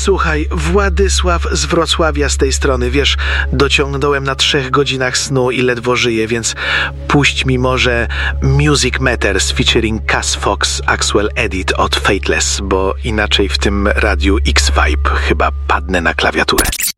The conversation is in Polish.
Słuchaj, Władysław z Wrocławia z tej strony, wiesz, dociągnąłem na 3 godzinach snu i ledwo żyję, więc puść mi może Music Matters featuring Cass Fox, Axwell Edit od Fateless, bo inaczej w tym radiu X-Vibe chyba padnę na klawiaturę.